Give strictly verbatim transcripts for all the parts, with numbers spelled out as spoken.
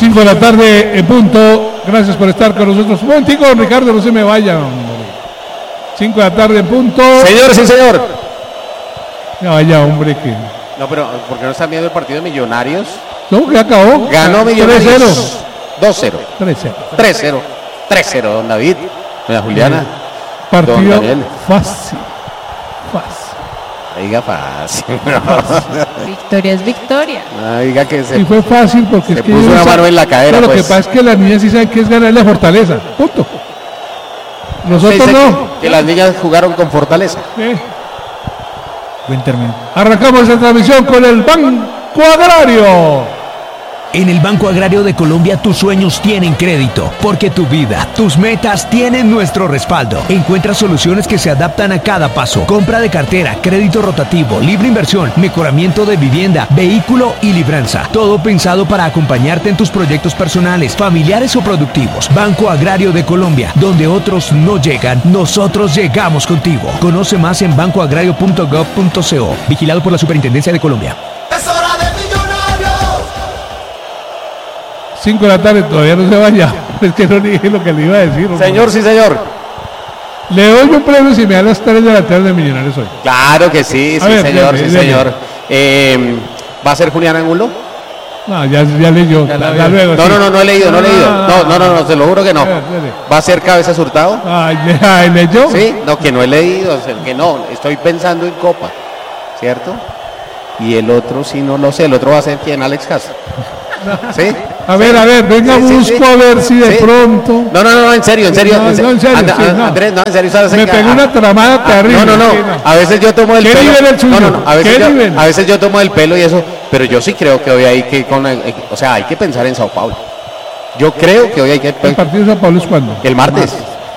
cinco de la tarde en punto. Gracias por estar con nosotros. Un momentico, Ricardo, no se me vaya, hombre. cinco de la tarde en punto. Señor, sí, señor. Ya vaya, hombre, que... No, pero ¿por qué no están viendo el partido de Millonarios? No, que acabó. Ganó Millonarios. tres cero. dos cero. tres cero. tres cero. tres cero, don David. Doña Juliana. Partido fácil. Fácil. Diga fácil. Victoria es victoria. No, diga que se, y fue fácil porque se es que puso una mano en la cadera. No, lo pues. que pasa es que las niñas sí saben que es ganarle a Fortaleza. Punto. Nosotros no. Que, que las niñas jugaron con Fortaleza. Sí. Buen término. Arrancamos esta transmisión con el Banco Agrario. En el Banco Agrario de Colombia tus sueños tienen crédito, porque tu vida, tus metas tienen nuestro respaldo. Encuentra soluciones que se adaptan a cada paso. Compra de cartera, crédito rotativo, libre inversión, mejoramiento de vivienda, vehículo y libranza. Todo pensado para acompañarte en tus proyectos personales, familiares o productivos. Banco Agrario de Colombia, donde otros no llegan, nosotros llegamos contigo. Conoce más en banco agrario punto gov punto co. Vigilado por la Superintendencia de Colombia. cinco de la tarde, todavía no se vaya. Es que no dije lo que le iba a decir. Señor, hombre. Sí, señor. Le doy un premio si me da las tres de la tarde de Millonarios hoy. Claro que sí, A sí, ver, señor, dele, sí, dele. señor. Eh, ¿Va a ser Julián Angulo? No, ya, ya leyó. Ya Ya, la ya veo. luego. No, sí. no, no, no he leído, no he leído. No, no, no, no, se lo juro que no. A ver, dele. ¿Va a ser Cabeza Hurtado? Ay, ay, ¿leyó? Sí, no, que no he leído, o sea, que no, estoy pensando en Copa, ¿cierto? Y el otro sí no lo sé, el otro va a ser quién, Alex Castro. ¿Sí? A ver, a ver, venga, Sí, sí, busco sí. a ver si de Sí. pronto. No, no, no, en serio, en serio. No, no, en serio, Anda- sí, a- no. Andrés, no, en serio, ¿sabes? Me que- pegó a- una tramada a- terrible. No, no, no, sí, a veces yo tomo el ¿Qué pelo. nivel el suyo? No, no, no, a veces, ¿Qué yo, nivel? a veces yo tomo el pelo y eso, pero yo sí creo que hoy hay que, con, eh, o sea, hay que pensar en Sao Paulo. Yo creo que hoy hay que, ¿El partido de Sao Paulo es cuándo? el martes.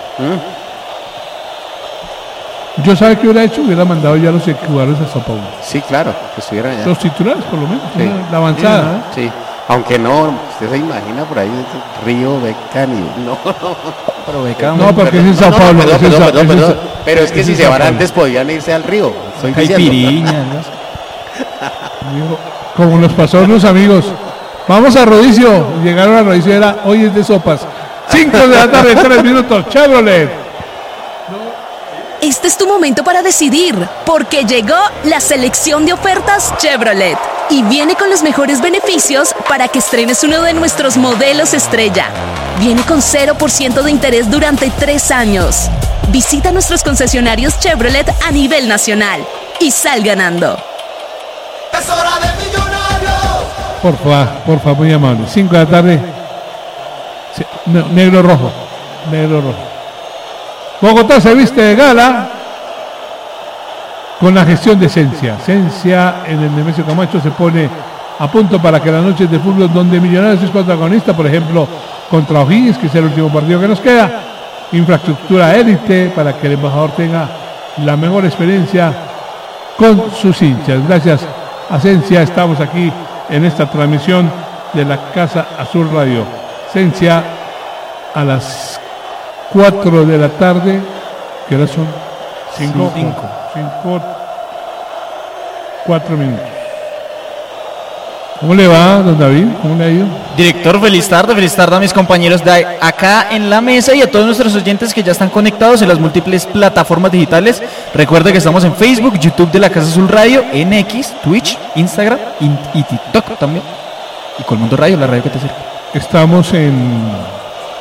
Yo sabe que hubiera hecho, hubiera mandado ya los jugadores a Sao Paulo. Sí, claro, que estuvieran allá. Los titulares, por lo menos. Sí. ¿no? La avanzada. Sí, aunque no, usted se imagina por ahí Río, Becán y no, no. Pero Beckham, No, porque es en No, Sao no, Paulo. perdón, es en perdón, Sao- perdón, es en perdón. Sao- Pero es que es si en se Sao van Paulo. antes podían irse al río. Estoy diciendo. Caipiriña, ¿no? Digo, como nos pasó a unos amigos. Vamos a Rodicio. Llegaron a Rodicio, era hoy es de sopas. cinco de la tarde, tres minutos. Chevrolet. Este es tu momento para decidir, porque llegó la selección de ofertas Chevrolet y viene con los mejores beneficios para que estrenes uno de nuestros modelos estrella. Viene con cero por ciento de interés durante tres años. Visita nuestros concesionarios Chevrolet a nivel nacional y sal ganando. Es hora de Millonarios. Por favor, por favor, muy amable. cinco de la tarde. Sí, no, negro rojo. Negro rojo. Bogotá se viste de gala con la gestión de Esencia. Esencia en el Nemesio Camacho se pone a punto para que las noches de fútbol donde Millonarios es protagonista, por ejemplo, contra O'Higgins, que es el último partido que nos queda, infraestructura élite para que el embajador tenga la mejor experiencia con sus hinchas. Gracias a Esencia estamos aquí en esta transmisión de la Casa Azul Radio. Esencia a las cuatro de la tarde, que ahora son cinco, Cinco. cinco, cuatro minutos. ¿Cómo le va, don David? ¿Cómo le ha ido? Director, feliz tarde, feliz tarde a mis compañeros de acá en la mesa y a todos nuestros oyentes que ya están conectados en las múltiples plataformas digitales. Recuerde que estamos en Facebook, YouTube de la Casa Azul Radio, en X, Twitch, Instagram y, y TikTok también. Y Colmundo Radio, la radio que te acerca. Estamos en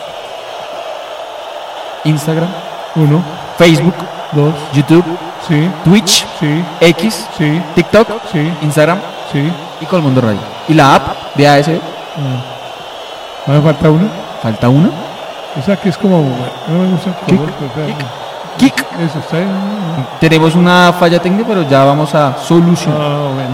Instagram, uno, Facebook, dos, YouTube, sí, Twitch, sí, X, sí, TikTok, sí, Instagram sí. y Colmundo Radio. Y la app de A S. ¿No me falta una? ¿Falta una? O sea que es como, no me gusta. Kik, color, pero, Kik. pero, Kik. Eso está bien. Tenemos una falla técnica, pero ya vamos a solucionar. Ah, bueno.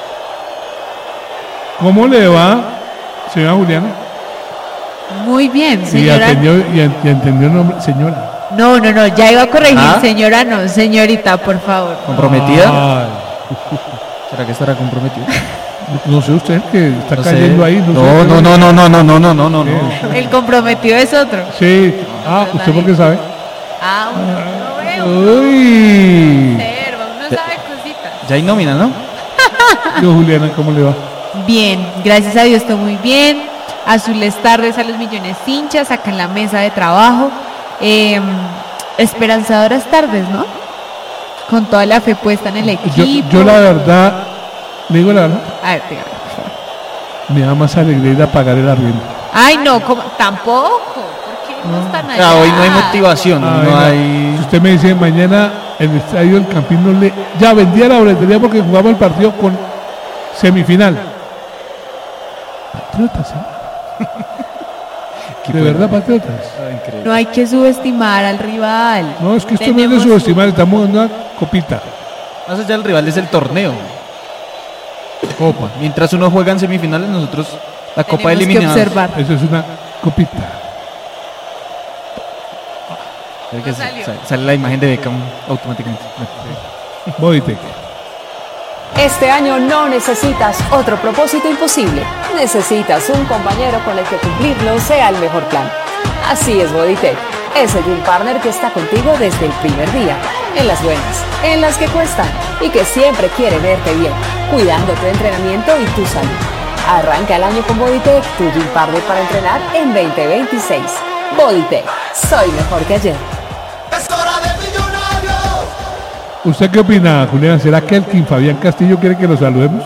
¿Cómo le va, señora Juliana? Muy bien, Y señora. atendió, y, en- y entendió el nombre, señora. No, no, no, ya iba a corregir, ¿Ah? señora, no, señorita, por favor. ¿Comprometida? Ay, ¿Será que estará comprometida? no sé usted que está No sé. cayendo ahí. No, sé. no, no, no, no, no, no, no, no, no, no. El comprometido es otro. Sí. Ah, ¿usted por qué sabe? Ah, uno no veo, Uy. observa, uno sabe cositas. Ya hay nómina, ¿no? Yo, Juliana, ¿cómo le va? Bien, gracias a Dios, estoy muy bien. azules tardes a los millones hinchas acá en la mesa de trabajo. Eh, esperanzadoras tardes, ¿no? Con toda la fe puesta en el equipo. Yo, yo la verdad, le digo la verdad, A ver, dígame, por favor. me da más alegría ir a pagar el arriendo. Ay, no, ¿cómo? Tampoco. ¿Por qué no están allá? Ah, hoy no hay motivación, Ay, no no. hay... Si usted me dice mañana el estadio del Campín no le ya vendía la boletería porque jugamos el partido con semifinal. Patriotas, ¿eh? De verdad, patriotas. No hay que subestimar al rival. No, es que esto no es Tenemos- de subestimar, estamos en una copita. Más allá del rival es el torneo. Copa. Mientras uno juega en semifinales, nosotros la Copa Tenemos que eliminados. observar. Eso es una copita. Creo que No sí, salió. sale, sale la imagen de Beckham automáticamente. Bodytech. Este año no necesitas otro propósito imposible. Necesitas un compañero con el que cumplirlo sea el mejor plan. Así es Bodytech, ese gym partner que está contigo desde el primer día, en las buenas, en las que cuestan y que siempre quiere verte bien, cuidando tu entrenamiento y tu salud. Arranca el año con Bodytech, tu gym partner para entrenar en veinte veintiséis. Bodytech, soy mejor que ayer. Es hora de Millonarios. ¿Usted qué opina, Julián? ¿Será que el Kim Fabián Castillo quiere que lo saludemos?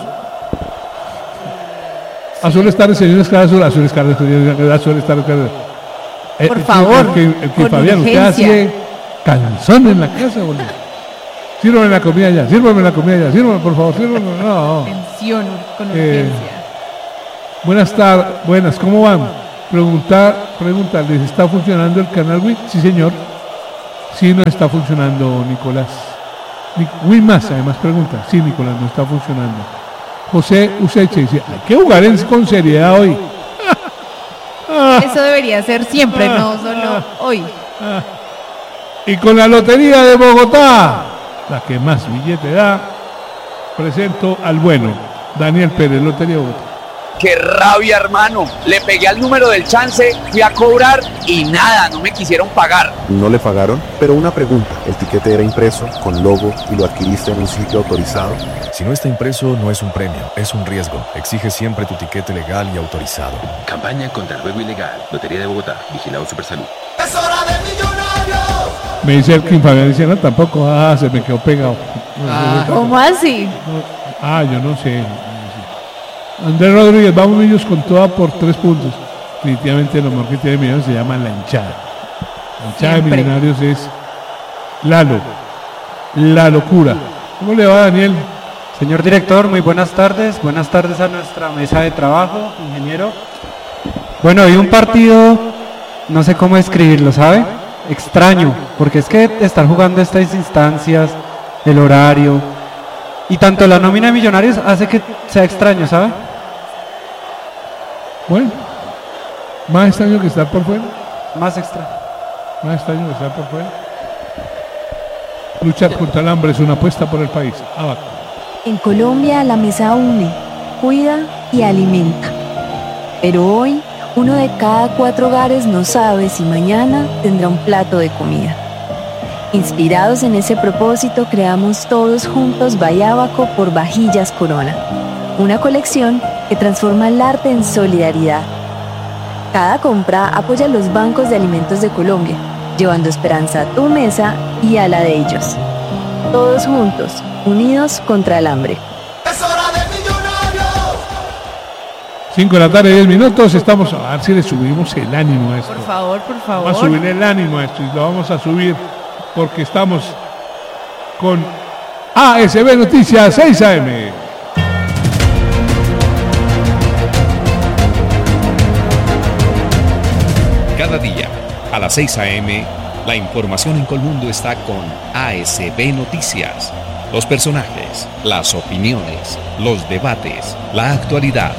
Azules tardes, señores, cada azul, azules tardes, señores, azules tardes, cada- Eh, Por el- favor, el, Kim- el Kim con Fabián, usted urgencia. hace canzón en la casa, boludo. Sírvame la comida ya, sírvame la comida ya, sírvame, por favor, sírvame. No. Atención, ur- con Eh, urgencia. Buenas tardes, buenas, ¿cómo van? Preguntar, preguntar, ¿les está funcionando el canal Wii? Sí, señor. Sí, no está funcionando, Nicolás. Ni- Wii más, además pregunta. Sí, Nicolás, no está funcionando. José Useche dice, hay que jugar en- con seriedad hoy. Eso debería ser siempre, no solo hoy. Y con la Lotería de Bogotá, la que más billete da, presento al bueno, Daniel Pérez, Lotería de Bogotá. ¡Qué rabia, hermano! Le pegué al número del chance, fui a cobrar y nada, no me quisieron pagar. No le pagaron, pero una pregunta. ¿El tiquete era impreso, con logo y lo adquiriste en un sitio autorizado? Si no está impreso, no es un premio, es un riesgo. Exige siempre tu tiquete legal y autorizado. Campaña contra el juego ilegal. Lotería de Bogotá. Vigilado Supersalud. Es hora de Millonarios. Me dice el Kim Fabián, dice, no, tampoco, ah, se me quedó pegado. ¿Cómo así? Ah, yo no sé. Andrés Rodríguez, vamos Millos con toda por tres puntos. Definitivamente lo mejor que tiene Millonarios se llama la hinchada. La hinchada de Siempre. Millonarios es Lalo, la locura. ¿Cómo le va, Daniel? Señor director, muy buenas tardes. Buenas tardes a nuestra mesa de trabajo, ingeniero. Bueno, hoy un partido, no sé cómo describirlo, ¿sabe? Extraño, porque es que estar jugando estas instancias, el horario, y tanto la nómina de Millonarios hace que sea extraño, ¿sabe? Bueno, más extraño que estar por fuera. Más extraño. Más extraño que estar por fuera. Luchar contra el hambre es una apuesta por el país. Abaco. En Colombia la mesa une, cuida y alimenta. Pero hoy, uno de cada cuatro hogares no sabe si mañana tendrá un plato de comida. Inspirados en ese propósito, creamos todos juntos Bayábaco por Vajillas Corona, una colección que transforma el arte en solidaridad. Cada compra apoya a los bancos de alimentos de Colombia, llevando esperanza a tu mesa y a la de ellos. Todos juntos, unidos contra el hambre. Es hora de Millonarios. cinco de la tarde, diez minutos. Estamos a ver si le subimos el ánimo a esto. Por favor, por favor. Vamos a subir el ánimo a esto y lo vamos a subir porque estamos con A S B Noticias seis A M. Cada día, a las seis A M, la información en Colmundo está con A S B Noticias. Los personajes, las opiniones, los debates, la actualidad.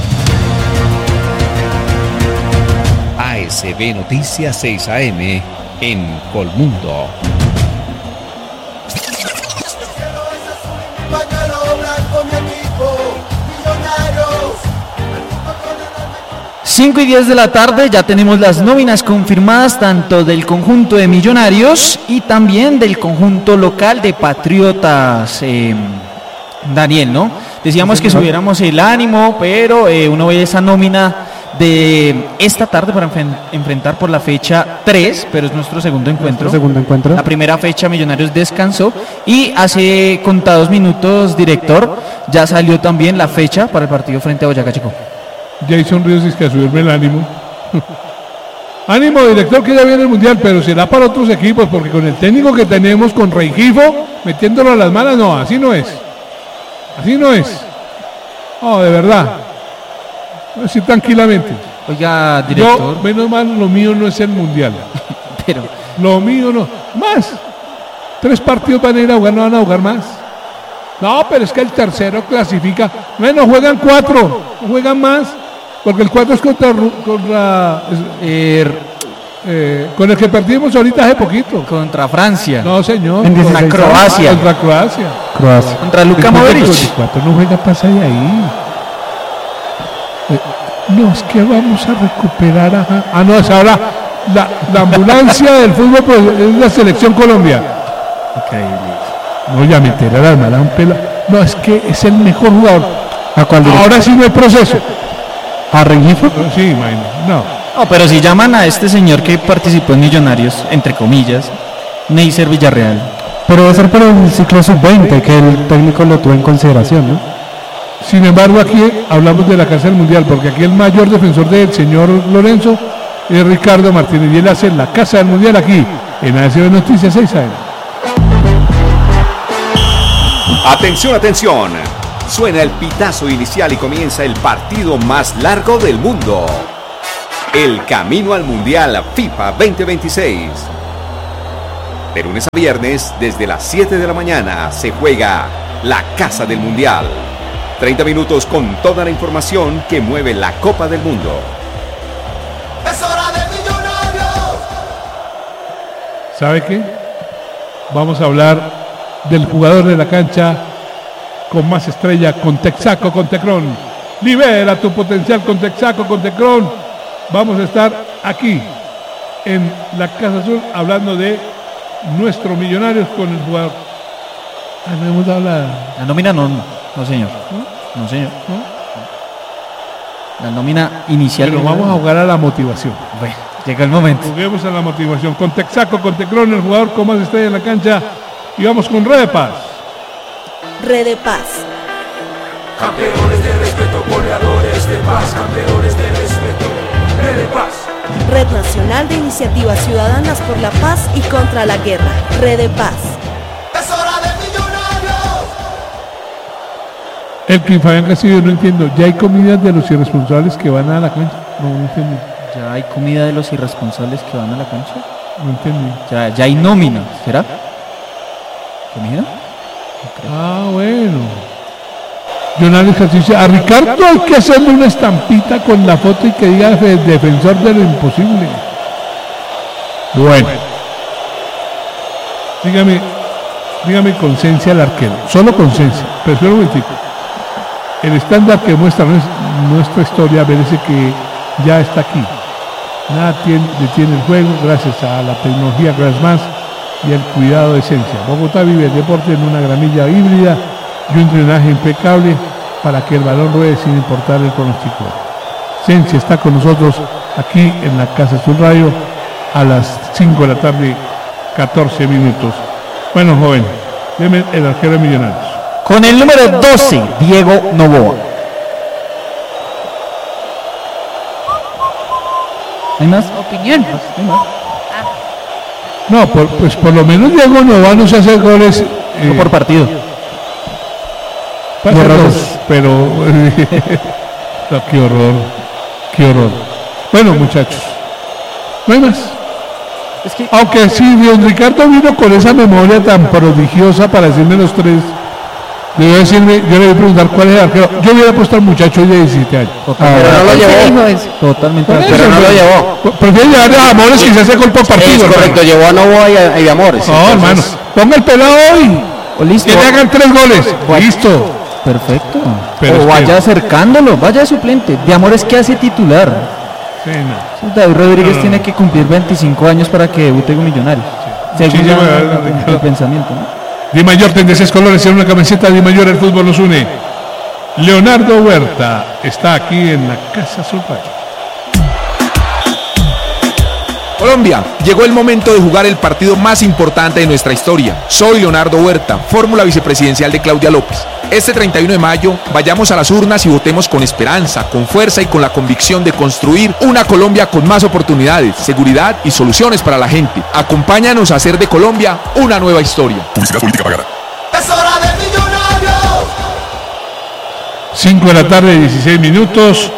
A S B Noticias seis A M en Colmundo. Pañuelo blanco, mi equipo. Millonarios. cinco y diez de la tarde, ya tenemos las nóminas confirmadas tanto del conjunto de Millonarios y también del conjunto local de Patriotas. eh, Daniel, ¿no? Decíamos que subiéramos el ánimo, pero eh, uno ve esa nómina de esta tarde para enfen- enfrentar por la fecha tres, pero es nuestro segundo encuentro. Nuestro segundo encuentro. La primera fecha Millonarios descansó y hace contados minutos, director, ya salió también la fecha para el partido frente a Boyacá Chico. Jason Ríos dice que a subirme el ánimo. Ánimo, director, que ya viene el Mundial, pero será para otros equipos, porque con el técnico que tenemos, con Reigifo, metiéndolo a las manos, no, así no es. Así no es. No, de verdad. Así tranquilamente. Oiga, director. Yo, menos mal, lo mío no es el Mundial. Pero lo mío no. Más. Tres partidos van a ir a jugar, no van a jugar más. No, pero es que el tercero clasifica. Bueno, juegan cuatro, no juegan más. Porque el cuatro es contra, contra eh, eh, con el que perdimos ahorita hace poquito. Contra Francia. No, señor. Contra Croacia. Contra Croacia. Croacia. Contra Luka Modric. El cuatro no juega, pasa de ahí. Eh, no, es que vamos a recuperar a... Ah, no, es ahora la, la ambulancia del fútbol, pues, es la selección Colombia. Increíble. No, ya meter a la hermana un pela. No, es que es el mejor jugador. ¿A cuál director? Ahora sí no hay proceso. ¿A Rengifo? Sí, imagino. No. No, pero si llaman a este señor que participó en Millonarios, entre comillas, Neisser Villarreal. Pero va a ser para el ciclo sub veinte, que el técnico lo tuvo en consideración, ¿no? Sin embargo, aquí hablamos de la Casa del Mundial, porque aquí el mayor defensor del señor Lorenzo es Ricardo Martínez, y él hace la Casa del Mundial aquí, en A S B Noticias seis A M. Atención, atención. Suena el pitazo inicial y comienza el partido más largo del mundo. El camino al Mundial FIFA veinte veintiséis. De lunes a viernes, desde las siete de la mañana, se juega la Casa del Mundial. treinta minutos con toda la información que mueve la Copa del Mundo. Es hora de Millonarios. ¿Sabe qué? Vamos a hablar del jugador de la cancha con más estrella, con Texaco, con Tecron. Libera tu potencial con Texaco, con Tecron. Vamos a estar aquí en la Casa Azul hablando de nuestros Millonarios con el jugador. Ah, no hemos dado la... La nómina no, no señor. No, no señor. La nómina inicial. Pero vamos a jugar a la motivación. Bueno, llega el momento. Juguemos a la motivación. Con Texaco, con Tecron, el jugador con más estrella en la cancha. Y vamos con Red de Paz. Red de Paz. Campeones de respeto, goleadores de paz, campeones de respeto. Red de Paz. Red Nacional de Iniciativas Ciudadanas por la Paz y contra la Guerra. Red de Paz. Es hora de Millonarios. El que Fabián Castillo, no entiendo. ¿Ya hay comidas de los irresponsables que van a la cancha? No, no entiendo. ¿Ya hay comida de los irresponsables que van a la cancha? No entiendo. Ya, ya hay nómina, ¿será? ¿Comida? Ah, bueno. Jonathan Castillo, a Ricardo hay que hacerle una estampita con la foto y que diga de- defensor de lo imposible. Bueno. Dígame, dígame con Cencia el arquero. Solo con Cencia. Pero espera un momentito. El estándar que muestra nues- nuestra historia merece que ya está aquí. Nada tiene- detiene el juego gracias a la tecnología Grass Más y el cuidado de Cencia. Bogotá vive el deporte en una gramilla híbrida y un drenaje impecable para que el balón ruede sin importar el pronóstico. Cencia está con nosotros aquí en la Casa Azul Radio a las cinco de la tarde, catorce minutos. Bueno, joven, deme el arquero de Millonarios. Con el número doce, Diego Novoa. ¿Hay más? Opinión. ¿Hay más? No, por- pues por lo menos Diego Novoa no se hace goles eh, por partido. pasa Borrosos. dos, pero no, qué horror, qué horror. Bueno, muchachos, no hay más. Aunque sí, bien, Ricardo vino con esa memoria tan prodigiosa para decirme los tres. Debe decirme, yo le voy a preguntar cuál es el arquero. Yo hubiera puesto al muchacho de diecisiete años. Pero no lo llevó. Totalmente. Por Pero eso, no lo pero- llevó. Prefiero llevar a Amores y se hace gol por partido. Es correcto, hermano. llevó a Novoa y a, y a Amores. No, entonces- hermano, ponga el pelado hoy. O listo. Que le hagan tres goles. Listo. Perfecto. Pero o es que- vaya acercándolo, vaya de suplente. De Amores, ¿qué hace titular? Sí, no. David Rodríguez No, no, tiene que cumplir veinticinco años para que debute con Millonarios. Según Sí, la- sí, el, Ricardo. el pensamiento, ¿no? Di Mayor, tendencias colores en una camiseta. Di Mayor, el fútbol nos une. Leonardo Huerta está aquí en la Casa Azul Radio. Colombia, llegó el momento de jugar el partido más importante de nuestra historia. Soy Leonardo Huerta, fórmula vicepresidencial de Claudia López. Este treinta y uno de mayo, vayamos a las urnas y votemos con esperanza, con fuerza y con la convicción de construir una Colombia con más oportunidades, seguridad y soluciones para la gente. Acompáñanos a hacer de Colombia una nueva historia. Publicidad política pagada. Es hora de Millonarios. cinco de la tarde, dieciséis minutos.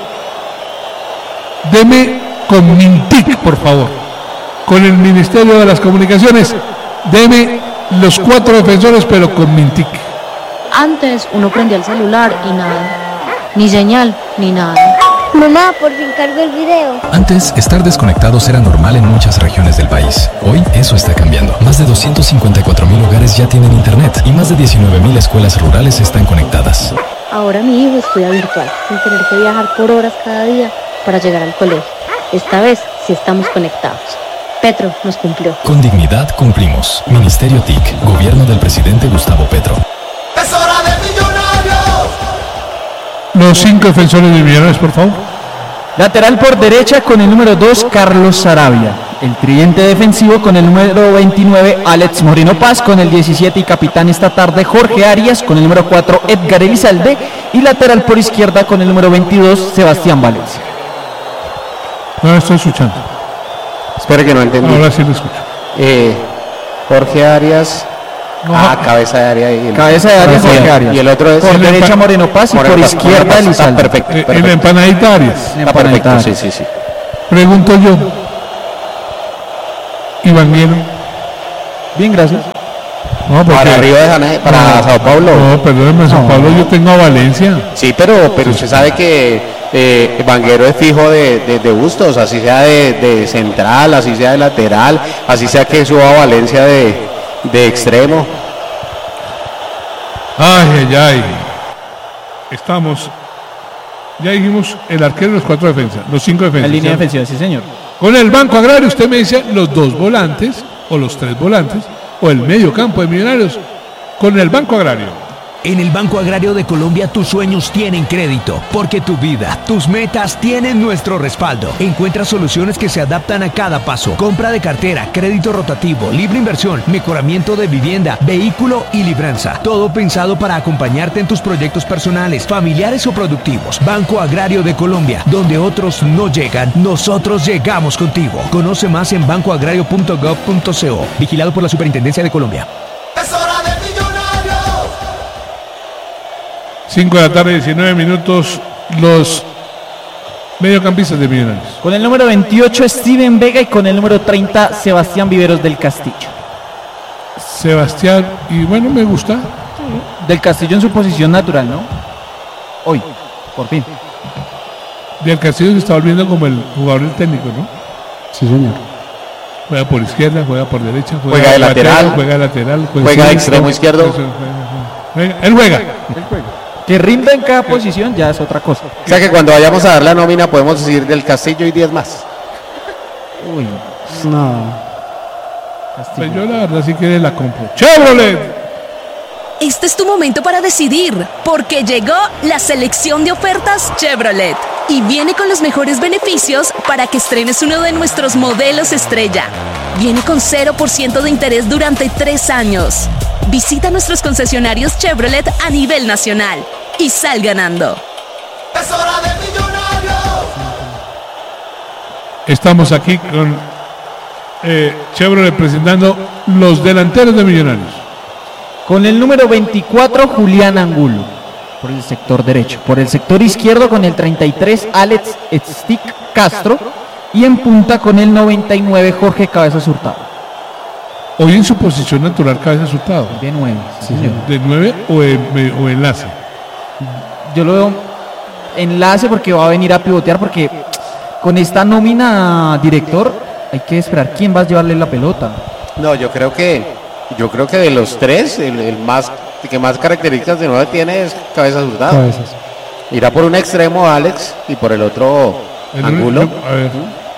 Deme con Mintic, por favor. Con el Ministerio de las Comunicaciones. Deme los cuatro defensores, pero con Mintic. Antes uno prendía el celular y nada. Ni señal, ni nada. Mamá, por fin cargo el video. Antes, estar desconectados era normal en muchas regiones del país. Hoy, eso está cambiando. Más de doscientos cincuenta y cuatro mil hogares ya tienen internet y más de diecinueve mil escuelas rurales están conectadas. Ahora mi hijo estudia virtual, sin tener que viajar por horas cada día para llegar al colegio. Esta vez sí estamos conectados. Petro nos cumplió. Con dignidad cumplimos. Ministerio T I C, Gobierno del presidente Gustavo Petro. Es hora de Millonarios. Los cinco defensores de Millonarios, por favor. Lateral por derecha con el número dos, Carlos Sarabia. El tridente defensivo con el número veintinueve, Alex Moreno Paz. Con el diecisiete y capitán esta tarde, Jorge Arias. Con el número cuatro, Edgar Elizalde. Y lateral por izquierda con el número veintidós, Sebastián Valencia. No estoy escuchando. Espere que no entendí. Ahora sí lo escucho. Eh, Jorge Arias. No. Ah, cabeza de área. Y el, Cabeza de área, Jorge Arias. Y el otro es. Por derecha, Moreno Paz. Y Moreno por Paz, izquierda, Moreno Paz. Elizalde. Está perfecto. Eh, perfecto. En la empanadita Arias. Está perfecto, sí, sí, sí. Pregunto yo. Ivanguero. Bien, gracias. No, porque, Para Río de Janeiro, para no, Sao Paulo. No, perdóneme, en Sao No. Paulo yo tengo a Valencia. Sí, pero, pero usted sabe que eh, Vanguero es fijo de, de, de Bustos, así sea de, de central, así sea de lateral, así sea que suba a Valencia de, de extremo. Ay, ay, ay. Estamos. Ya dijimos el arquero y los cuatro defensas, los cinco defensas. La línea ¿cierto? defensiva, sí, señor. Con el Banco Agrario, usted me dice los dos volantes, o los tres volantes, o el medio campo de Millonarios, con el Banco Agrario. En el Banco Agrario de Colombia tus sueños tienen crédito, porque tu vida, tus metas tienen nuestro respaldo. Encuentra soluciones que se adaptan a cada paso. Compra de cartera, crédito rotativo, libre inversión, mejoramiento de vivienda, vehículo y libranza. Todo pensado para acompañarte en tus proyectos personales, familiares o productivos. Banco Agrario de Colombia, donde otros no llegan, nosotros llegamos contigo. Conoce más en banco agrario punto gov punto co. Vigilado por la Superintendencia de Colombia. Es hora de Millonarios. cinco de la tarde, diecinueve minutos, los mediocampistas de Millonarios. Con el número veintiocho, Steven Vega. Y con el número treinta, Sebastián Viveros del Castillo. Sebastián, y bueno, me gusta. Del Castillo en su posición natural, ¿no? Hoy, por fin. Del Castillo se está volviendo como el jugador del técnico, ¿no? Sí, señor. Juega por izquierda, juega por derecha, juega, Juega de lateral. juega de lateral, Juega de extremo izquierdo. Eso, juega, juega. Él juega. Él juega. Que rinda en cada posición ya es otra cosa. O sea que cuando vayamos a dar la nómina podemos decir del Castillo y diez más. Uy, No. Pues yo la verdad sí que la compro. ¡Chevrolet! Este es tu momento para decidir, porque llegó la selección de ofertas Chevrolet y viene con los mejores beneficios para que estrenes uno de nuestros modelos estrella. Viene con cero por ciento de interés durante tres años. Visita nuestros concesionarios Chevrolet a nivel nacional y sal ganando. Es hora de Millonarios. Estamos aquí con eh, Chevrolet presentando los delanteros de Millonarios. Con el número veinticuatro, Julián Angulo, por el sector derecho. Por el sector izquierdo, con el treinta y tres, Alex Stick Castro. Y en punta, con el noventa y nueve, Jorge Cabezas Hurtado. Hoy en su posición natural, Cabezas Hurtado. De nueve, sí, señor. ¿De nueve o, en- o enlace? Yo lo veo enlace porque va a venir a pivotear, porque con esta nómina, director, hay que esperar quién va a llevarle la pelota. No, yo creo que yo creo que de los tres, el, el más el que más características de nueve tiene es Cabezas Hurtado. Cabezas. Irá por un extremo Alex y por el otro El- Angulo. A ver.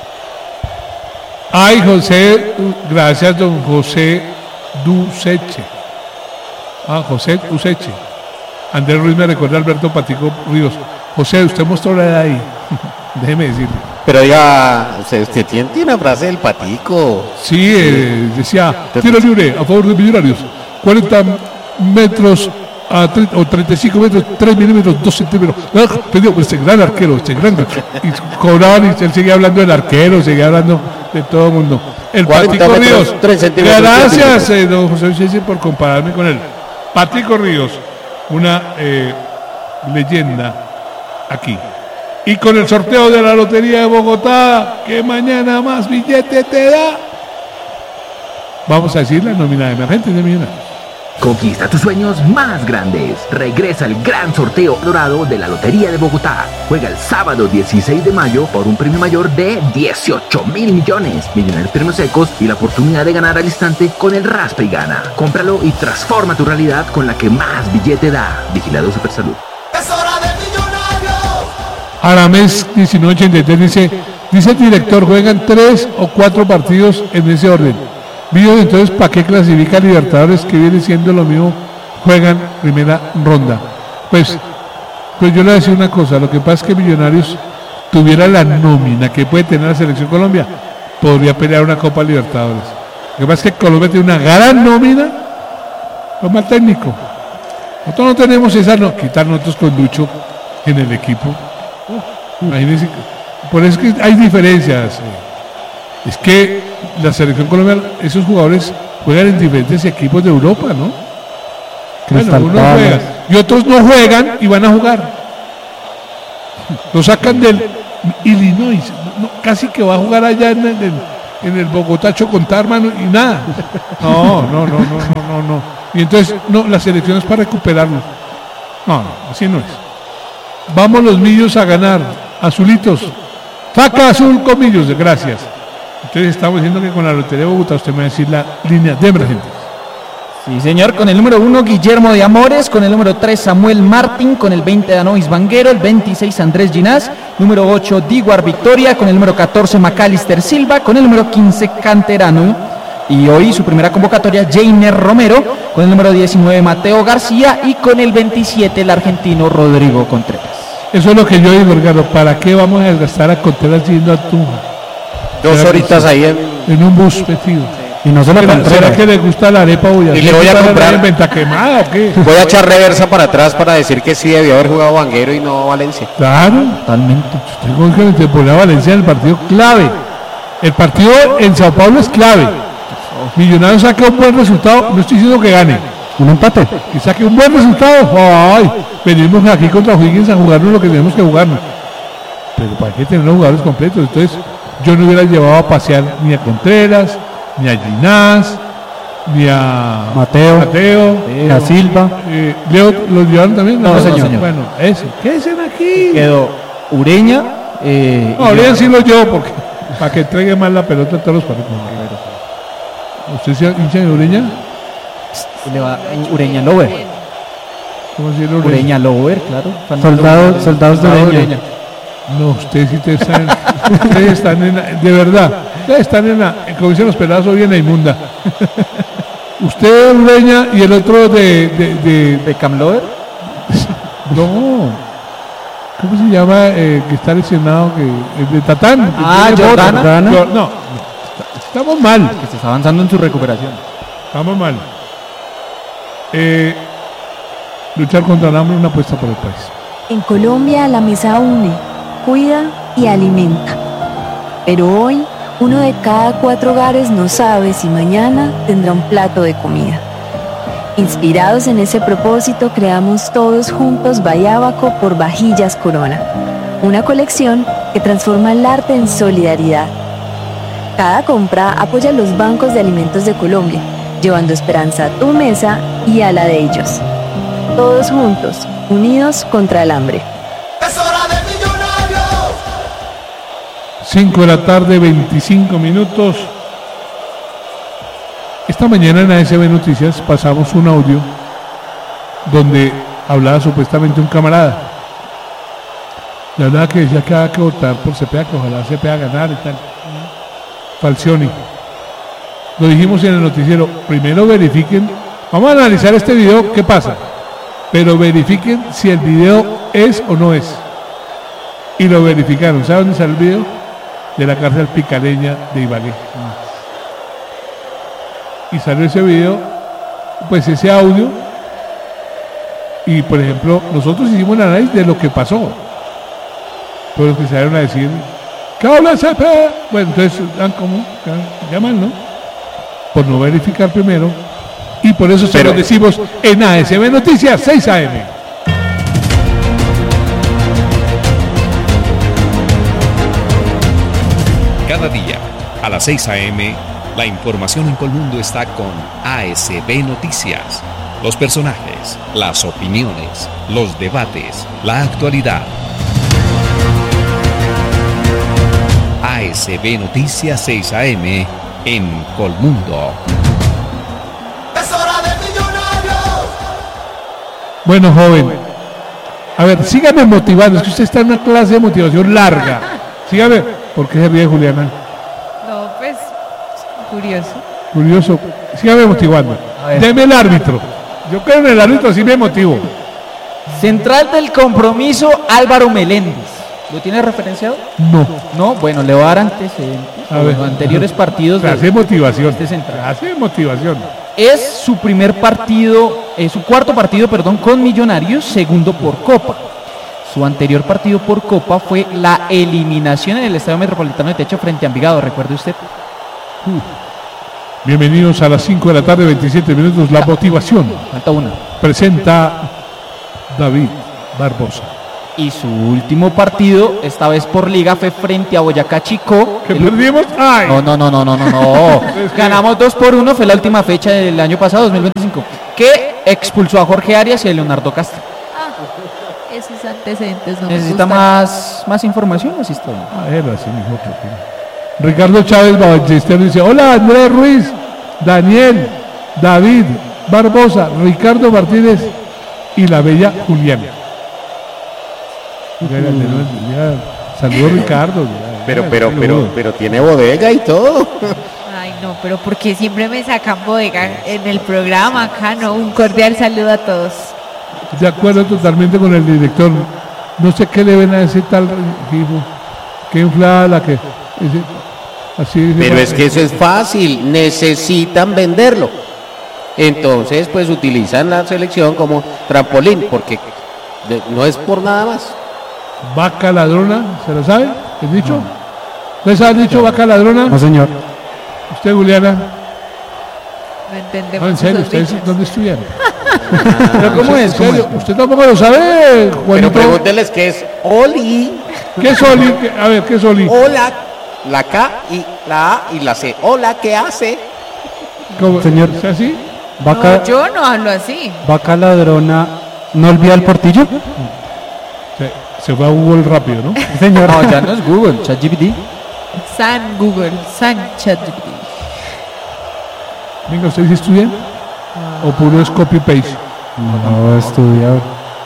Ay, José, gracias, don José Duseche. Ah, José Duseche. Andrés Ruiz me recuerda a Alberto Patico Ríos. José, usted mostró la edad ahí. Déjeme decirle. Pero ya, usted, usted tiene, tiene una frase del patico. Sí, eh, decía, tiro libre a favor de Millonarios. cuarenta metros a treinta, o treinta y cinco metros, tres milímetros, dos centímetros. Ah, perdió, este gran arquero, este gran. Y cobraban y él seguía hablando del arquero, seguía hablando de todo el mundo. El Patico Ríos. Gracias, eh, don José Vicente, por compararme con él. Patico Ríos, una eh, leyenda aquí. Y con el sorteo de la Lotería de Bogotá, que mañana más billete te da. Vamos a decir la nómina de emergentes de Millonarios. Conquista tus sueños más grandes. Regresa el gran sorteo dorado de la Lotería de Bogotá. Juega el sábado dieciséis de mayo por un premio mayor de dieciocho mil millones. Millonarios premios secos y la oportunidad de ganar al instante con el Raspa y Gana. Cómpralo y transforma tu realidad con la que más billete da. Vigilado Supersalud. Arames diecinueve ochenta y tres dice, dice el director, juegan tres o cuatro partidos en ese orden. Vio entonces para qué clasifica Libertadores, que viene siendo lo mismo, juegan primera ronda. Pues, pues yo le voy a decir una cosa, lo que pasa es que Millonarios tuviera la nómina que puede tener la Selección Colombia, podría pelear una Copa Libertadores. Lo que pasa es que Colombia tiene una gran nómina, lo más técnico. Nosotros no tenemos esa, no, quitar nosotros con Lucho en el equipo. Imagínense, por eso es que hay diferencias. Es que la selección colombiana, esos jugadores juegan en diferentes equipos de Europa, ¿no? Bueno, unos juegan y otros no juegan y van a jugar. Lo sacan del Illinois, no, casi que va a jugar allá en el, en el Bogotá Chocontá, hermano, y nada. No, no, no, no, no, no, no. Y entonces, no, la selección es para recuperarlos. No, no, así no es. Vamos los millos a ganar, azulitos. Faca azul con millos, gracias. Entonces estamos diciendo que con la Lotería de Bogotá usted me va a decir la línea de emergentes. Sí, señor, con el número uno Guillermo de Amores, con el número tres Samuel Martín, con el veinte Danovis Vanguero, el veintiséis Andrés Ginás, número ocho Diguar Victoria, con el número catorce Macalister Silva, con el número quince Canterano, y hoy su primera convocatoria Jainer Romero, con el número diecinueve Mateo García y con el veintisiete el argentino Rodrigo Contreras. Eso es lo que yo digo, Ricardo, ¿para qué vamos a desgastar a Contreras yendo a Tunja? Dos horitas ahí en... en un bus metido. Y no solo ¿Será, ¿será que le gusta la arepa boyacá? Y le voy a comprar en venta quemada o qué? Voy a echar reversa para atrás para decir que sí debió haber jugado Vanguero y no Valencia. Claro, totalmente. Usted te pone a Valencia en el partido clave. El partido en Sao Paulo es clave. Millonarios saca un buen resultado, no estoy diciendo que gane. Un empate. Que saque un buen resultado. Ay, venimos aquí contra Higgins a jugarnos lo que tenemos que jugarnos. Pero para qué tener los jugadores completos. Entonces, yo no hubiera llevado a pasear ni a Contreras, ni a Ginás, ni a Mateo, Mateo ni a Silva. Eh, Leo, ¿los llevaron también? No, No, señor. señor. Bueno, ese. ¿Qué dicen aquí? Quedó Ureña. Eh, No, Ureña sí lo llevo porque para que entregue más la pelota a todos los partidos. ¿Usted se hincha de Ureña? Le va Ureña Lover. ¿Cómo se llama Ureña? Ureña Lover, claro. Soldados, soldados de Ureña. No, ustedes sí te están, ustedes están en la, de verdad, ustedes están en la, como dicen los pelados, hoy en la inmunda. Usted Ureña y el otro de... ¿De, de, ¿De Camlover? No. ¿Cómo se llama? Eh, que está lesionado, que el de Tatán. Ah, Jordana. No, no, estamos mal. Que se está avanzando en su recuperación. Estamos mal. Eh, luchar contra el hambre es una apuesta por el país. En Colombia la mesa une, cuida y alimenta. Pero hoy, uno de cada cuatro hogares no sabe si mañana tendrá un plato de comida. Inspirados en ese propósito, creamos todos juntos Bayábaco por Vajillas Corona, una colección que transforma el arte en solidaridad. Cada compra apoya a los bancos de alimentos de Colombia, llevando esperanza a tu mesa y a la de ellos. Todos juntos, unidos contra el hambre. cinco de la tarde, veinticinco minutos. Esta mañana en A S B Noticias pasamos un audio donde hablaba supuestamente un camarada. Le hablaba que decía que había que votar por Cepeda, que ojalá Cepeda ganara y tal. Falcioni. Lo dijimos en el noticiero. Primero verifiquen. Vamos a analizar este video, qué pasa. Pero verifiquen si el video es o no es. Y lo verificaron. ¿Saben dónde sale el video? de la cárcel picareña de Ibagué. Y salió ese video, pues ese audio, y por ejemplo, nosotros hicimos un análisis de lo que pasó. Pero los que salieron a decir, ¿qué habla C P? Bueno, entonces dan como, llaman, ¿no? Por no verificar primero. Y por eso se Pero- lo decimos en A S B Noticias seis A M. Cada día, a las seis a eme, la información en Colmundo está con A S B Noticias. Los personajes, las opiniones, los debates, la actualidad. A S B Noticias seis a eme en Colmundo. Bueno, joven, a ver, sígame motivando, es que usted está en una clase de motivación larga. Sígame, ¿por qué se ríe Juliana? No, pues, curioso. Curioso, sígame motivando. Deme el árbitro. Yo creo en el árbitro, así me motivo. Central del compromiso, Álvaro Meléndez. ¿Lo tiene referenciado? No. No, bueno, le voy a dar antecedentes. A de ver. los anteriores partidos. Clase de- de motivación. este central. Clase de motivación. Es su primer partido, es su cuarto partido, perdón, con Millonarios, segundo por Copa. Su anterior partido por Copa fue la eliminación en el Estadio Metropolitano de Techo frente a Envigado, ¿recuerde usted? Bienvenidos a las cinco de la tarde, veintisiete minutos, la motivación. Falta una. Presenta David Barbosa. Y su último partido, esta vez por Liga, fue frente a Boyacá Chico. ¿Que perdimos? ¡Ay! No, no, no, no, no, no, no. Ganamos dos por uno, fue la última fecha del año pasado, dos mil veinticinco, que expulsó a Jorge Arias y a Leonardo Castro. Ah, esos antecedentes no me ¿Necesita gustan. más, más información o así está bien? A ver, así mismo. que- Ricardo Chávez Ballesteros dice, hola Andrés Ruiz, Daniel, David Barbosa, Ricardo Martínez y la bella Juliana. Ya, ya, ya, ya. Saludos Ricardo. ya, Pero, ya, pero, saludos. pero, pero tiene bodega y todo. Ay, no, pero porque siempre me sacan bodega en el programa acá, ¿no? Un cordial saludo a todos. De acuerdo totalmente con el director. No sé qué le ven a ese tal equipo. Qué inflada la que. ese- así dice, Pero va- es que eso es fácil, necesitan venderlo. Entonces, pues utilizan la selección como trampolín, porque de- no es por nada más. Vaca ladrona, ¿se lo sabe? ¿El dicho? ¿Ustedes saben el dicho vaca ladrona? No, señor. ¿Usted, Juliana? No entendemos. No, en serio, esos ¿ustedes dichos. dónde estudiaron? ¿Pero cómo es? ¿En ¿Cómo serio? es? ¿Usted tampoco lo sabe, Pero Juanito? pregúntenles qué es Oli. ¿Qué es Oli? ¿Qué- A ver, ¿qué es Oli? Hola, la K y la A y la C. Hola, ¿qué hace? ¿Cómo? Señor. ¿Es así? Vaca, No, yo no hablo así. vaca ladrona, ¿no olvida el portillo? Se, se fue a Google rápido, ¿no? Señor. No, ya no es Google, ChatGPT. San Google, San ChatGPT. Venga, ¿usted dice estudian? ¿O puro es copy-paste? No, estudiar.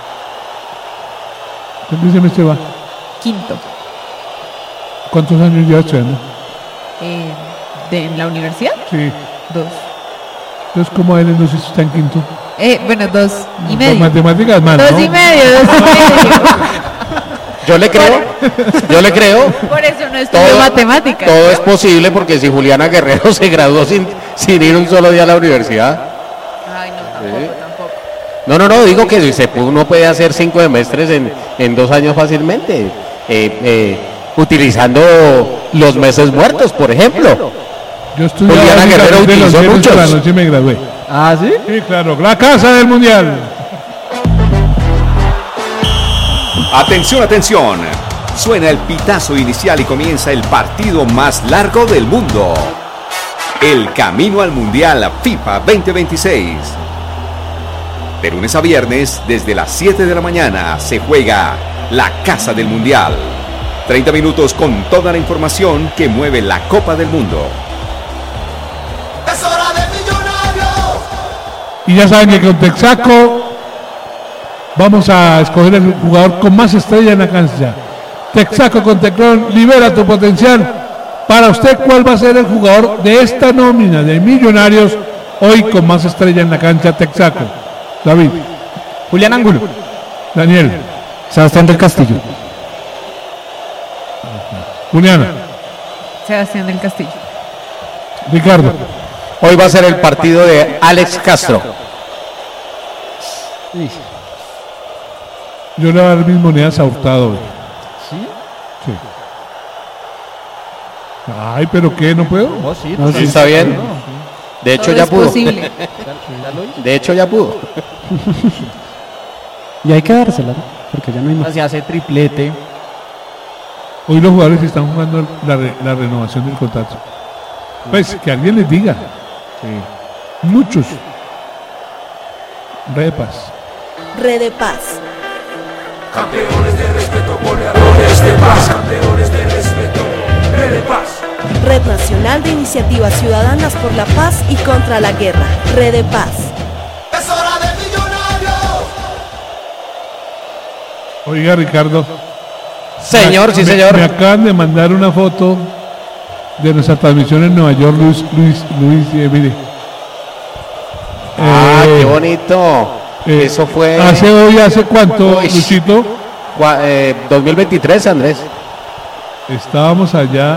¿Cuántos semestre va? Quinto. ¿Cuántos años lleva estudiando? Eh, ¿de en la universidad? Sí. Dos. Entonces, ¿cómo él entonces está en quinto? Eh, bueno, dos y Con medio. matemáticas mal, Dos ¿no? y medio, dos y medio. Yo le creo, yo le creo. Por eso no estudio Todo- matemáticas. Todo es posible porque si Juliana Guerrero se graduó sin, sin ir un solo día a la universidad. Ay, no, tampoco, tampoco. No, no, no, digo que si se puede, uno puede hacer cinco semestres en, en dos años fácilmente, eh, eh, utilizando los meses muertos, por ejemplo. Yo estudié Juliana Guerrero de los utilizó viernes por la muchos. noche y me gradué. ¿Ah, sí? Sí, claro, la casa del mundial. Atención, atención. Suena el pitazo inicial y comienza el partido más largo del mundo. El camino al Mundial FIFA veinte veintiséis. De lunes a viernes, desde las siete de la mañana, se juega la Casa del Mundial. treinta minutos con toda la información que mueve la Copa del Mundo. Y ya saben que con Texaco vamos a escoger el jugador con más estrella en la cancha. Texaco con Teclón, libera tu potencial. Para usted, ¿cuál va a ser el jugador de esta nómina de Millonarios hoy con más estrella en la cancha? Texaco. David. Julián Angulo. Daniel. Sebastián del Castillo. Juliana. Sebastián del Castillo. Ricardo. Hoy va a ser el partido de Alex Castro. Yo le voy a dar mis monedas a Hurtado. ¿Sí? Sí. Ay, pero ¿qué? ¿No puedo? Oh, sí, No, sí, está bien. De hecho, Todo ya es pudo. posible. De hecho, ya pudo. Y hay que dársela, ¿no? Porque ya no hay más. Se hace triplete. Hoy los jugadores están jugando la, re- la renovación del contrato. Pues que alguien les diga. Muchos. Red de Paz. Red de Paz. Campeones de respeto, goleadores de paz, campeones de respeto, Red de Paz. Red Nacional de Iniciativas Ciudadanas por la Paz y contra la Guerra. Red de Paz. Es hora de Millonarios. Oiga, Ricardo. Señor, Me- sí, me- señor. Me acaban de mandar una foto de nuestra transmisión en Nueva York, Luis, Luis, Luis, eh, mire. Ah, Eh, qué bonito. eh, Eso fue. ¿Hace hoy, hace cuánto, Uy. Luchito? Gua- eh, dos mil veintitrés, Andrés. Estábamos allá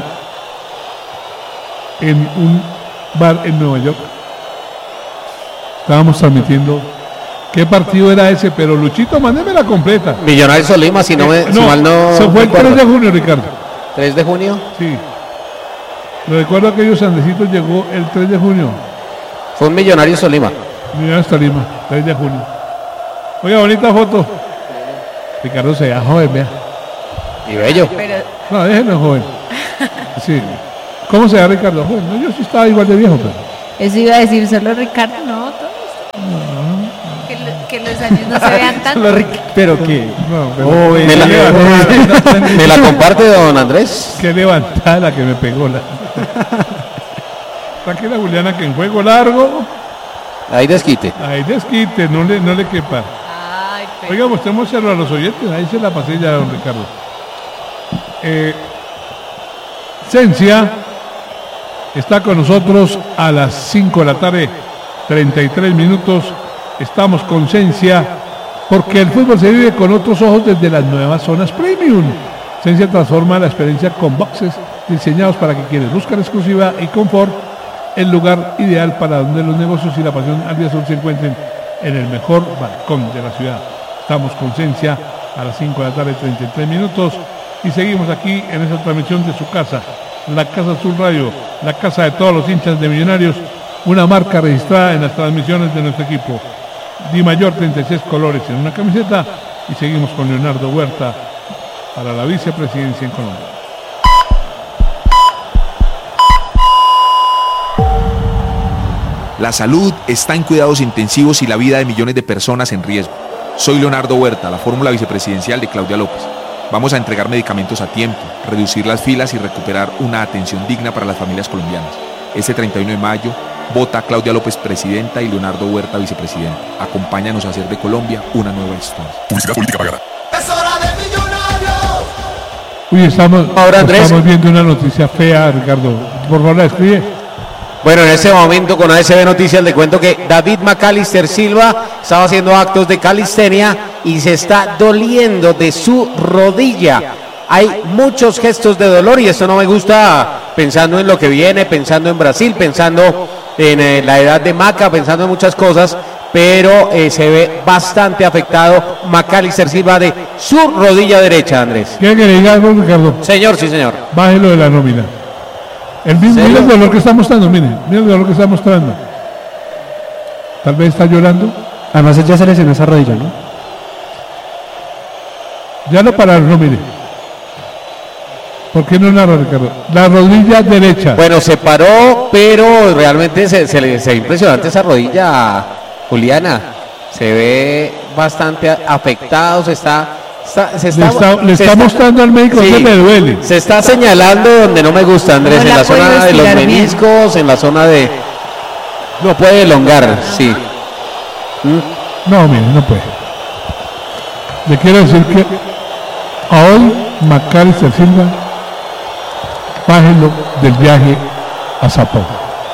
en un bar en Nueva York. Estábamos transmitiendo. ¿Qué partido era ese? Pero Luchito, mándeme la completa. Millonarios Solima, si no, me, Eh, si mal no. se fue el recuerdo. tres de junio, Ricardo. ¿tres de junio? Sí. Lo recuerdo aquellos Andesitos llegó el tres de junio. Fue un Millonarios Solima. Mira hasta Lima, tres de junio. Oiga, bonita foto. Ricardo se da joven, vea. Y bello. Pero No, déjenlo joven. Sí. ¿Cómo se da Ricardo? Joven. No, yo sí estaba igual de viejo, pero. eso iba a decir solo Ricardo, no, todos. Que, lo- que los años no se vean tanto. Solo Ric- Pero qué. No, pero- Oh, ¿Me la, Qué ¿Me la comparte, don Andrés? Qué levantada la que me pegó la. Tranquila, Juliana, que en juego largo. Ahí desquite. Ahí desquite, no le, no le quepa. Ay, pero- Oiga, mostrémoselo a los oyentes. Ahí se la pasé ya, don Ricardo. Eh, Cencia está con nosotros a las cinco de la tarde, treinta y tres minutos. Estamos con Cencia porque el fútbol se vive con otros ojos desde las nuevas zonas premium. Cencia transforma la experiencia con boxes diseñados para que quienes buscan exclusiva y confort, el lugar ideal para donde los negocios y la pasión al día sur se encuentren en el mejor balcón de la ciudad. Estamos con Cencia a las cinco de la tarde, treinta y tres minutos, y seguimos aquí en esa transmisión de su casa, la Casa Azul Radio, la casa de todos los hinchas de Millonarios, una marca registrada en las transmisiones de nuestro equipo. Di Mayor, treinta y seis colores en una camiseta, y seguimos con Leonardo Huerta para la vicepresidencia en Colombia. La salud está en cuidados intensivos y la vida de millones de personas en riesgo. Soy Leonardo Huerta, la fórmula vicepresidencial de Claudia López. Vamos a entregar medicamentos a tiempo, reducir las filas y recuperar una atención digna para las familias colombianas. Este treinta y uno de mayo, vota a Claudia López presidenta y Leonardo Huerta vicepresidente. Acompáñanos a hacer de Colombia una nueva historia. Publicidad política pagada. Es hora de Millonarios. Uy, estamos, Ahora, Andrés. estamos viendo una noticia fea, Ricardo. Por favor, la escribe. Bueno, en este momento con A S B Noticias le cuento que David McAllister Silva estaba haciendo actos de calistenia y se está doliendo de su rodilla. Hay muchos gestos de dolor y esto no me gusta, pensando en lo que viene, pensando en Brasil, pensando en eh, la edad de Maca, pensando en muchas cosas, pero eh, se ve bastante afectado McAllister Silva de su rodilla derecha, Andrés. ¿Quiere que le diga algo, Ricardo? Señor, sí, señor. Bájelo de la nómina. El mismo, ¿Serio? mira el dolor que está mostrando, mire, mira el dolor que está mostrando. Tal vez está llorando. Además, él ya se lesionó esa rodilla, ¿no? Ya lo pararon, no mire. ¿Por qué no narra, Ricardo? La rodilla derecha. Bueno, se paró, pero realmente se, se le se ve impresionante esa rodilla, Juliana. Se ve bastante a- afectado, se está... está- se le está, le se está mostrando al médico sí, que me duele. Se está señalando donde no me gusta, Andrés, No en la la zona puedo de los estirar bien. meniscos, en la zona de... No puede elongar, sí. ¿Mm? No, mire, no puede. Le quiero decir que a hoy McAllister Silva, bájelo del viaje a Sao Paulo.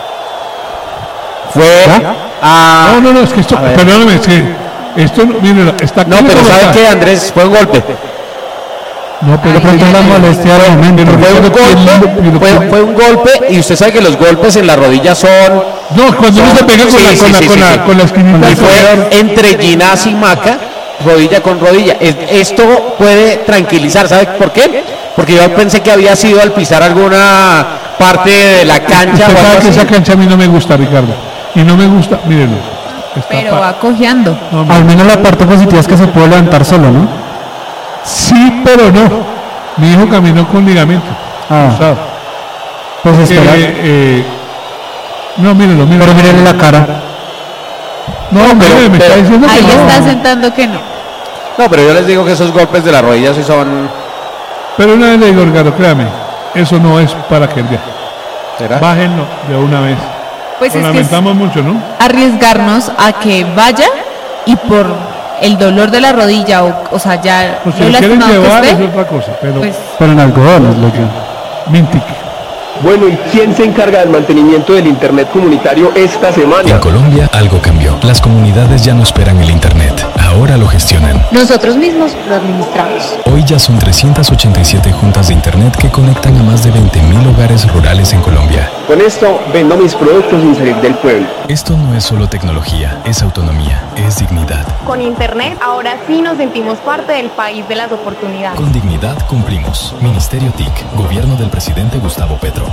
Fue a... No, no, no, es que esto, A ver. perdóneme, es que esto, no- mire, está No, aquí pero en ¿sabe Bogotá. qué, Andrés? Fue un golpe. No, pero Ay, pronto ay, la ay, molestia ay, de momento. Fue un golpe, fue, fue un golpe y usted sabe que los golpes en la rodilla son... No, cuando uno son- se pega con sí, la- sí, con la- sí, con sí, la- sí. con la esquinita Y del jugador. fue entre Ginás y Maca, rodilla con rodilla. Es- Esto puede tranquilizar, ¿sabe por qué? Porque yo pensé que había sido al pisar alguna parte de la cancha Usted o sabe algo que así. esa cancha a mí no me gusta, Ricardo. Y no me gusta, mírenlo. Está Pero pa- va cojeando. Al menos la parte positiva es que se puede levantar solo, ¿no? Sí, pero no. Mi hijo caminó con ligamento. Ah. cruzado. Pues Porque, espera. eh, no, mírenlo, mírenlo. Pero mírenle la cara. No, pero- mire, me está pero- diciendo que Ahí no. está sentando que no. No, pero yo les digo que esos golpes de la rodilla sí son... Pero una vez le digo, Ricardo, créame, eso no es para que el viaje. ¿Será? Bájenlo de una vez. Pues Lo es que es lamentamos mucho, ¿no? arriesgarnos a que vaya y por el dolor de la rodilla o, o sea, ya Pues si lo lo quieren lastimado que llevar es esté, otra cosa, pero pues Pero en algodones, lo que. Mintic. Bueno, ¿y quién se encarga del mantenimiento del Internet comunitario esta En semana? Colombia algo cambió. Las comunidades ya no esperan el Internet, ahora lo gestionan. Nosotros mismos lo administramos. Hoy ya son trescientas ochenta y siete juntas de Internet que conectan a más de veinte mil hogares rurales en Colombia. Con esto vendo mis productos sin salir del pueblo. Esto no es solo tecnología, es autonomía, es dignidad. Con Internet ahora sí nos sentimos parte del país de las oportunidades. Con dignidad cumplimos. Ministerio T I C, Gobierno del presidente Gustavo Petro.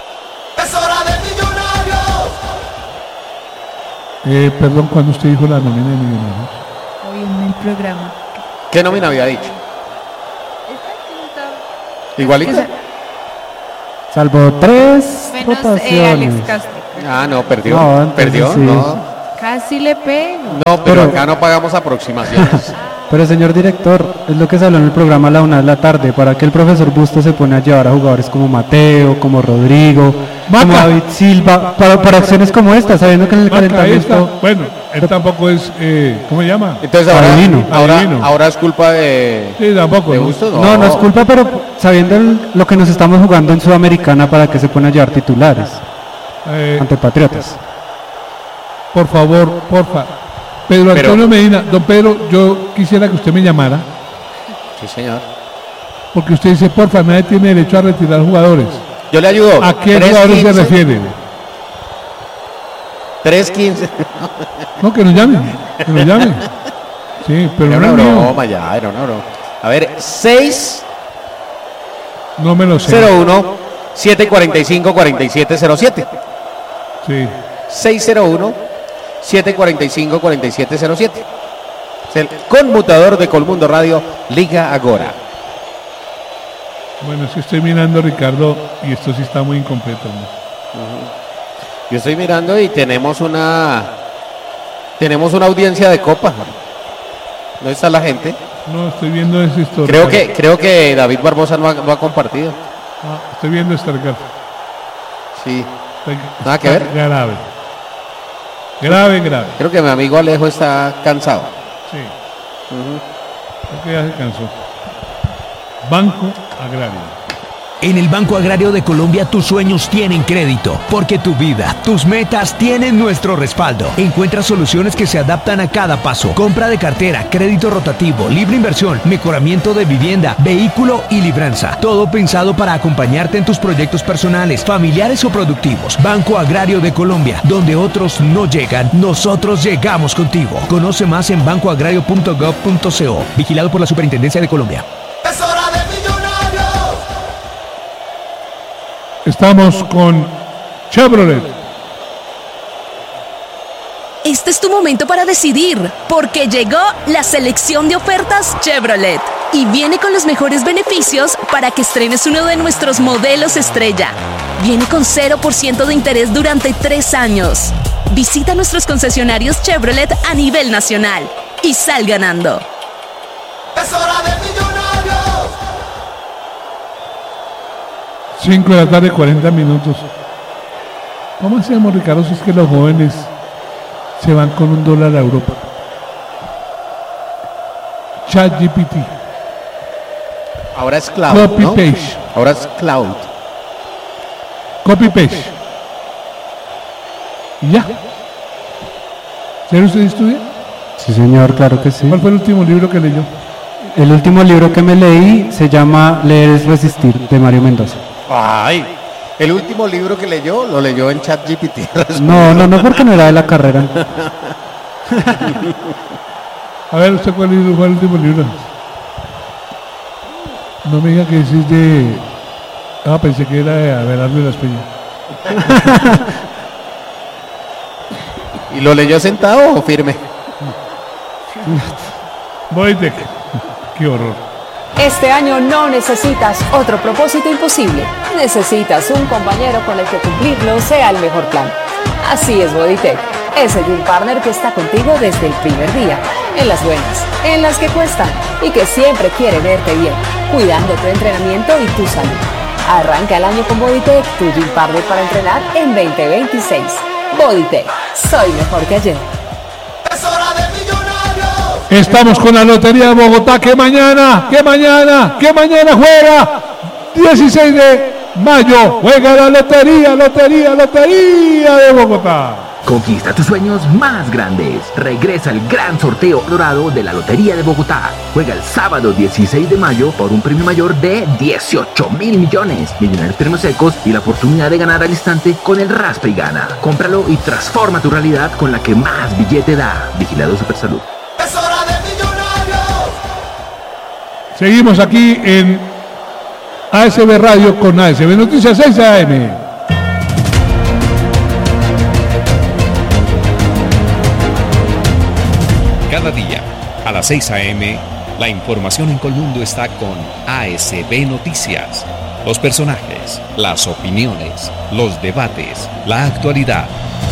Eh, perdón, cuando usted dijo la nómina de millonarios. hoy en el programa. ¿Qué nómina había dicho? ¿Igualito? Salvo tres Menos eh, rotaciones. Alex Castro. Ah, no, perdió. No, entonces perdió, sí. no. Casi le pego. No, pero, Pero- acá no pagamos aproximaciones. Pero señor director, es lo que se habló en el programa a la una de la tarde, para que el profesor Bustos se pone a llevar a jugadores como Mateo, como Rodrigo, como David Silva, para, para acciones como esta, sabiendo que en el Maca, ahí calentamiento... está. Bueno, él tampoco es, eh, ¿cómo se llama? Entonces ahora, Adivino. ahora, Adivino. ahora es culpa de... Sí, tampoco. ¿De ¿no? Bustos? No, no es culpa, pero sabiendo el- lo que nos estamos jugando en Sudamericana, para que se pone a llevar titulares Eh, ante Patriotas. por favor, porfa. Pedro Pero- Antonio Medina, don Pedro, yo quisiera que usted me llamara, Sí, señor. porque usted dice, porfa, nadie tiene derecho a retirar jugadores. Yo le ayudo. ¿A qué tres jugadores se quince, refiere? tres quince. No, que nos llamen, que nos llamen. Sí, pero Era no una es mío. broma ya, era una broma. A ver, seis No me lo sé. cero uno siete cuatro cinco cuatro siete cero siete. Sí. seis cero uno siete cuatro cinco cuatro siete cero siete. Es el conmutador de Colmundo Radio, Liga Agora. Bueno, es que estoy mirando, Ricardo, y esto sí está muy incompleto. ¿no? Yo estoy mirando y tenemos una tenemos una audiencia de copa. ¿Dónde está la gente? No, estoy viendo esa historia. Creo que creo que David Barbosa no ha, no ha compartido. Ah, estoy viendo esta, Ricardo. Sí. Está- Nada que está ver. Grave. Grave, grave. Creo que mi amigo Alejo está cansado. Sí. Creo que ya se cansó. Banco Agrario. En el Banco Agrario de Colombia tus sueños tienen crédito, porque tu vida, tus metas tienen nuestro respaldo. Encuentra soluciones que se adaptan a cada paso. Compra de cartera, crédito rotativo, libre inversión, mejoramiento de vivienda, vehículo y libranza. Todo pensado para acompañarte en tus proyectos personales, familiares o productivos. Banco Agrario de Colombia, donde otros no llegan, nosotros llegamos contigo. Conoce más en banco agrario punto gov punto co. Vigilado por la Superintendencia de Colombia. Estamos con Chevrolet. Este es tu momento para decidir, porque llegó la selección de ofertas Chevrolet y viene con los mejores beneficios para que estrenes uno de nuestros modelos estrella. Viene con cero por ciento de interés durante tres años. Visita nuestros concesionarios Chevrolet a nivel nacional y sal ganando. cinco de la tarde, cuarenta minutos. ¿Cómo hacemos, Ricardo, si es que los jóvenes se van con un dólar a Europa? ChatGPT. Ahora es cloud, Copy ¿no? paste. Ahora es cloud. Copy paste. Y ya. ¿Serio usted estudia? Sí, señor, claro que sí. ¿Cuál fue el último libro que leyó? El último libro que me leí se llama Leer es Resistir, de Mario Mendoza. Ay, el último libro que leyó, lo leyó en ChatGPT. No, no, no, porque no era de la carrera. A ver, ¿usted cuál libro fue el último libro? No me diga que ese es de... Ah, pensé que era de Abelardo de las Peñas. ¿Y lo leyó sentado o firme? Bodytech. Qué horror. Este año no necesitas otro propósito imposible. Necesitas un compañero con el que cumplirlo sea el mejor plan. Así es Bodytech, ese gym partner que está contigo desde el primer día, en las buenas, en las que cuestan y que siempre quiere verte bien, cuidando tu entrenamiento y tu salud. Arranca el año con Bodytech, tu gym partner para entrenar en veinte veintiséis. Bodytech, soy mejor que ayer. Estamos con la Lotería de Bogotá, que mañana, que mañana, que mañana juega dieciséis de mayo, juega la Lotería, Lotería, Lotería de Bogotá. Conquista tus sueños más grandes. Regresa el gran sorteo dorado de la Lotería de Bogotá. Juega el sábado dieciséis de mayo por un premio mayor de dieciocho mil millones, millonarios premios secos y la oportunidad de ganar al instante con el Raspa y Gana. Cómpralo y transforma tu realidad con la que más billete da. Vigilado Supersalud. Seguimos aquí en A S B Radio con A S B Noticias seis A M. Cada día, a las seis a eme, la información en Colmundo está con A S B Noticias. Los personajes, las opiniones, los debates, la actualidad